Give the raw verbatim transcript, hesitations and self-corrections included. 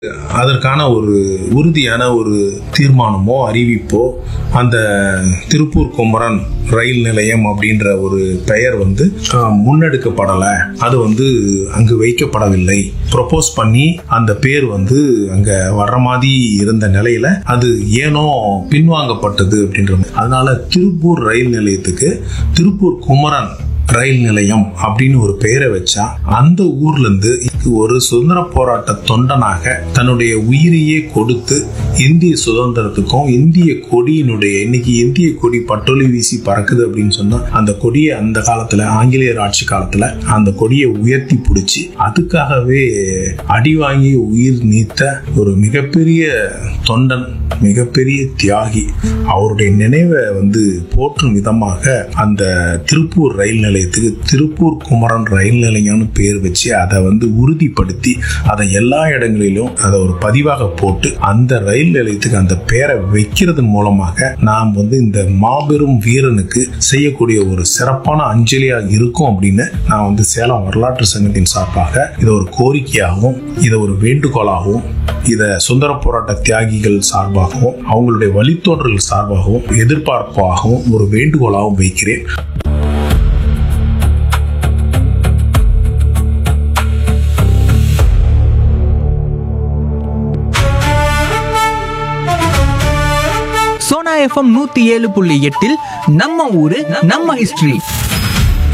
அதற்கான ஒரு உறுதியான ஒரு தீர்மானமோ அறிவிப்போ அந்த திருப்பூர் குமரன் ரயில் நிலையம் அப்படின்ற ஒரு பெயர் வந்து முன்னெடுக்கப்படலை, அது வந்து அங்கு வைக்கப்படவில்லை. ப்ரொபோஸ் பண்ணி அந்த பேர் வந்து அங்க வர்ற மாதிரி இருந்த நிலையில அது ஏனோ பின்வாங்கப்பட்டது அப்படின்றது. அதனால திருப்பூர் ரயில் நிலையத்துக்கு திருப்பூர் குமரன் ரயில் நிலையம் அப்படின்னு ஒரு பெயரை வச்சா அந்த ஊர்ல இருந்து ஒரு சுதந்திர போராட்ட தொண்டனாக தன்னுடைய உயிரையே கொடுத்து இந்திய சுதந்திரத்துக்கும் இந்திய கொடியினுடைய இன்னைக்கு இந்திய கொடி பட்டொலி வீசி பறக்குது அப்படின்னு சொன்னா அந்த கொடியை அந்த காலத்துல ஆங்கிலேயர் ஆட்சி காலத்துல அந்த கொடியை உயர்த்தி பிடிச்சி அதுக்காகவே அடி வாங்கி உயிர் நீத்த ஒரு மிகப்பெரிய தொண்டன், மிகப்பெரிய தியாகி, அவருடைய நினைவை வந்து போற்றும் விதமாக அந்த திருப்பூர் ரயில் நிலையத்துக்கு திருப்பூர் குமரன் ரயில் நிலையம்னு பேர் வச்சு அதை வந்து உறுதிப்படுத்தி அதை எல்லா இடங்களிலும் அதை ஒரு பதிவாக போட்டு அந்த ரயில் நிலையத்துக்கு அந்த பேரை வைக்கிறதன் மூலமாக நாம் வந்து இந்த மாபெரும் வீரனுக்கு செய்யக்கூடிய ஒரு சிறப்பான அஞ்சலியாக இருக்கும் அப்படின்னு நான் வந்து சேலம் வரலாற்று சங்கத்தின் சார்பாக இதை ஒரு கோரிக்கையாகவும் இதை ஒரு வேண்டுகோளாகவும் இதை சுதந்திர போராட்ட தியாகிகள் சார்பாகவும் அவங்களுடைய வழித்தோன்றல் சார்பாகவும் எதிர்பார்ப்பாகவும் ஒரு வேண்டுகோளாகவும் வைக்கிறேன். சோனா எஃப்எம் நூத்தி ஏழு புள்ளி எட்டில் நம்ம ஊரு நம்ம ஹிஸ்டரி.